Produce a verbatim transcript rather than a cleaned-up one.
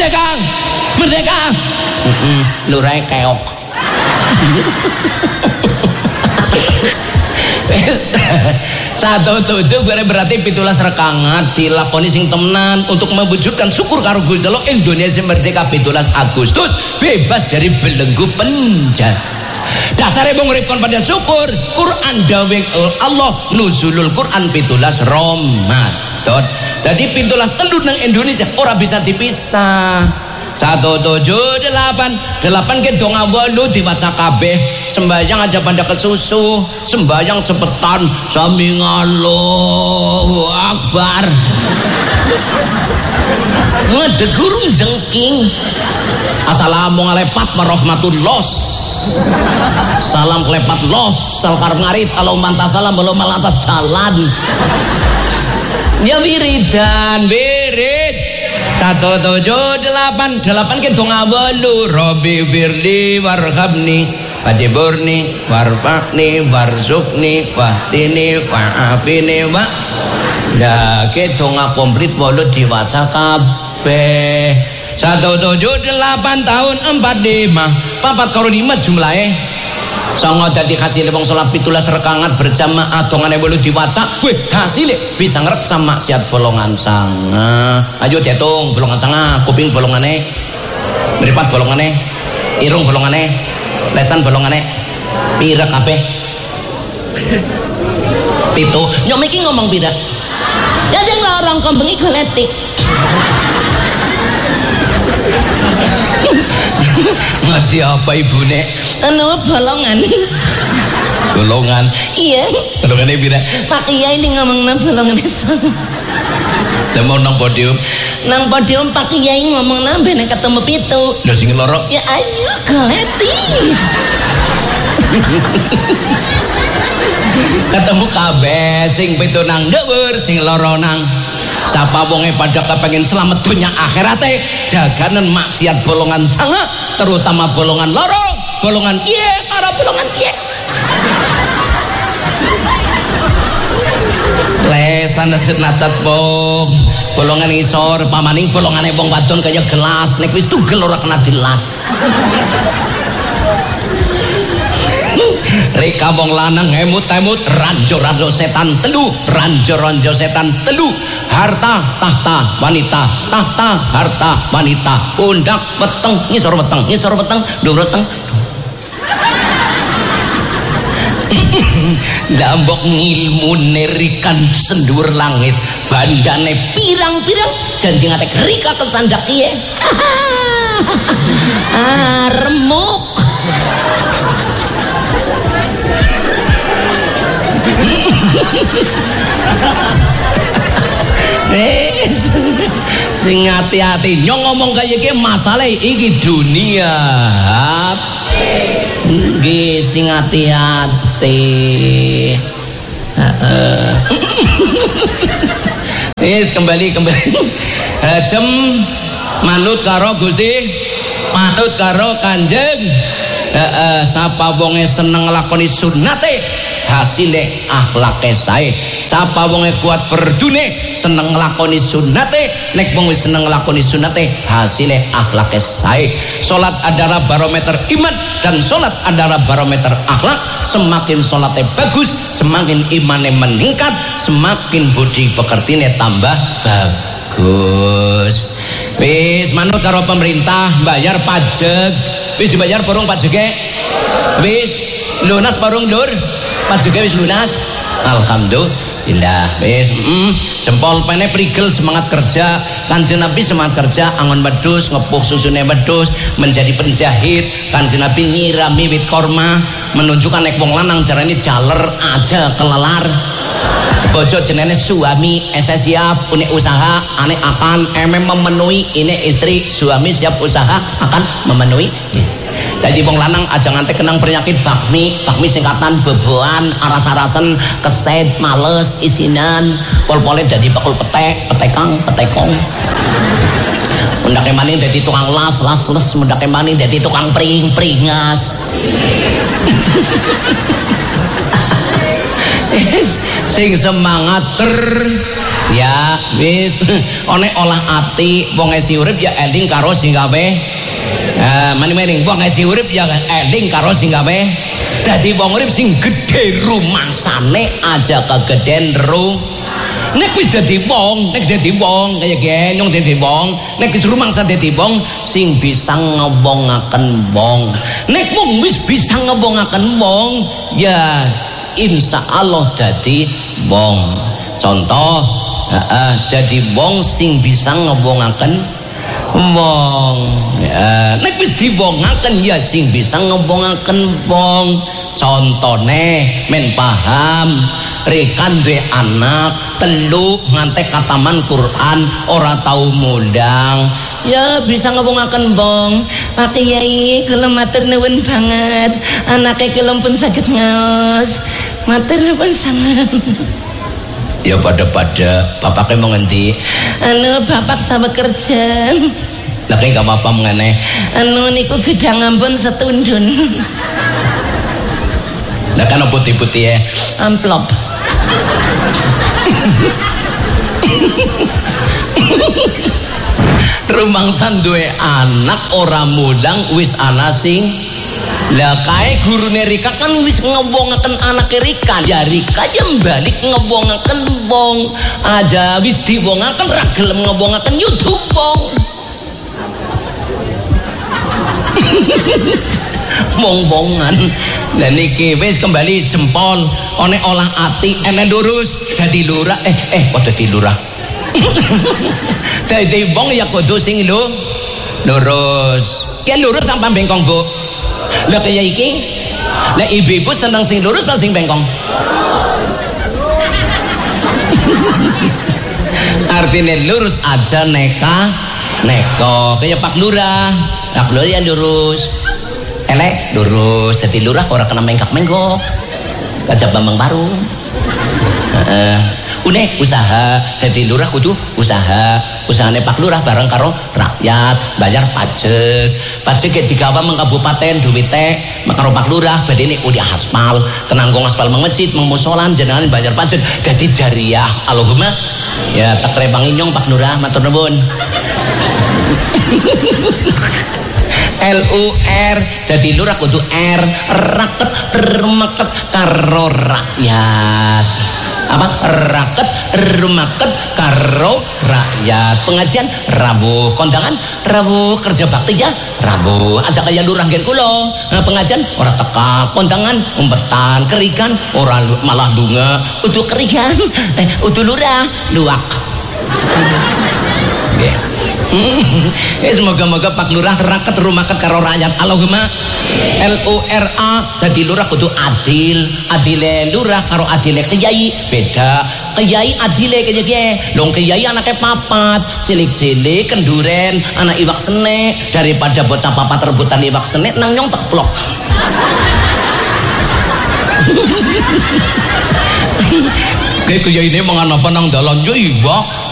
merdeka merdeka heeh lurai keok satu tujuh berarti pitulas rekangan dilakoni sing temenan untuk mewujudkan syukur karo Gusti Allah. Indonesia merdeka pitulas Agustus bebas dari belenggu penjara. Dasare wong urip kon pada syukur. Quran dawuh Allah nuzulul Quran pitulas Ramadan. Jadi pitulas telu nang Indonesia ora bisa dipisah. Satu tujuh delapan delapan ke donga walu diwaca kabeh sembahyang aja pada kesusu sembahyang cepetan sami Allahu Akbar ngedegurung jengking assalamualaikum warahmatullah salam kelepat los salkar ngarit kalau mantas salam belum malantas jalan ya wiridan wirid satu tujuh delapan delapan ke donga walu Rabbi firli warhabni wajiburni warfakni warzukni wahtini wa'afini wa nah ke donga komplit walu diwaca kabeh satu tujuh delapan tahun empat lima papat karo lima jumlahnya songo dadi hasil wong salat pitulas rekangan berjamaah dongane wolu diwaca weh hasilnya bisa ngreksa maksiat bolongan sanga ayo diitung bolongan sanga kuping bolongane mripat bolongane irung bolongane lesan bolongane pira kabeh pitu nyok iki ngomong pira ya sing lorong kombengi goletik ngaji apa ibu nek anu bolongan bolongan iya bolongannya pira Pak Kiai ini ngomong nang bolongan esang lah mau nang podium nang podium Pak Kiai ngomong nang ben ketemu pitu lho sing loro ya ayo goleti ketemu kabeh sing pitu nang dhuwur sing loro nang sapa wonge pada kepengin selamat dunia akhirate jaganan maksiat bolongan sanga terutama bolongan loro bolongan kiye karo bolongan kiye lesan najat-najat wong bolongan isor pamaning bolongane wong wadon kaya gelas nek wis tugel ora kena dilas reka wong lanang emut-emut ranjo-ranjo setan telu ranjo-ranjo setan telu harta tahta wanita tahta harta wanita pundak weteng ngisor weteng ngisor weteng dhuwur weteng lambok ngilmune rikan sendur langit bandane pirang-pirang janting atek rika kesandak kiye ah remuk sing hati-hati nyong ngomong kaya iki masalah iki dunia nggih sing hati-hati heeh wis kembali kembali hajem manut karo Gusti manut karo Kanjeng heeh sapa wonge seneng lakoni sunnate hasile akhlake sae sapa wonge kuat berdune seneng nglakoni sunnate nek wong wis seneng nglakoni sunnate hasile akhlake sae salat adalah barometer iman dan salat adalah barometer akhlak semakin salate bagus semakin imane meningkat semakin budi pekertine tambah bagus wis manut karo pemerintah bayar pajak wis dibayar burung pajake wis lunas burung dur pajake wis lunas alhamdulillah wis mm, jempol pene prigel semangat kerja Kanjeng Nabi semangat kerja angon wedhus ngepuh susune wedhus menjadi penjahit Kanjeng Nabi nyirami wit korma menunjukkan nek wong lanang carane jaler aja kelelar bojo jenenge suami ese siap punya usaha ane akan emem memenuhi ini istri suami siap usaha akan memenuhi jadi wong lanang aja nganti kenang penyakit bakmi bakmi singkatan beboan aras-arasan keset males isinan pol-pole dadi bakul petek petekang petekong mundake maning dadi tukang las las les mundake maning dadi tukang pring pringas sing semangat ter Ya wis one olah ati wong esi urip ya eling karo sing gawe eh mani-mani wong esi urip ya eling karo sing gawe dadi wong urip sing gedhe rumangsane aja kegeden ru nek wis dadi wong nek dadi wong kaya genyong dadi wong nek wis rumangsa dadi wong sing bisa ngobongaken wong nek wong wis bisa ngobongaken wong ya insya Allah dadi wong contoh heeh dadi wong sing bisa ngobongaken wong ya nek wis diwongaken ya sing bisa ngobongaken wong contone men paham rekan duwe anak telu ngantek kataman Quran ora tau mundang ya bisa ngobongaken wong Pak Kyai kula matur nuwun banget anake kula pun saged ngaos matur nuwun sanget ya pada-pada bapaknya mau ngendi anu bapak sama kerja lagi gak apa-apa mengenai anu niku gedang ampun setundun lah kan putih-putih ya amplop rumangsan duwe anak ora mudang wis ana sing lah kae gurune Rika kan wis ngewongaken anake Rika ya Rika ya balik ngewongaken wong aja wis diwongaken ra gelem ngewongaken nyudup wong mong-mongan lah niki wis kembali jempol one olah ati ene lurus dadi lurah eh eh kok dadi lurah dadi wong ya kudu sing lho lurus ki lurus sampai bengkong Bu lah kaya iki lah ibu-ibu seneng sing lurus apa sing bengkong artinya lurus aja neka neko kaya Pak Lurah Pak Lurah yang lurus elek lurus jadi lurah orang kena mengkak-mengkok aja Bambang Baru uh, une usaha jadi lurah kudu usaha usahane Pak Lurah bareng karo rakyat bayar pajak pajak kayak digawa meng kabupaten duwite karo Pak Lurah badhe nek uli aspal kenanggung aspal mengecit mengmusolan jenengan bayar pajak dadi jariah Allahumma ya tak repang inyong Pak Lurah matur nuwun L U R jadi lurah kudu R raket remaket karo rakyat apa raket rumaket karo rakyat pengajian Rabu kondangan Rabu kerja bakti ya Rabu ajak kaya lurah gen kulo nah, pengajian ora teka kondangan umpetan kerikan ora malah dunga utuh kerikan eh utuh lurah luak yeah. Eh semoga-moga Pak Lurah raket rumaket karo rakyat Allahumma L U R A dadi lurah kudu adil adile lurah karo adile kiai beda kiai adile kaya kiye dong kiai anaknya papat cilik-cilik kenduren anak iwak sene daripada bocah papat rebutan iwak sene nang nyong teplok kayak kiai ini mangan apa nang dalan yo iwak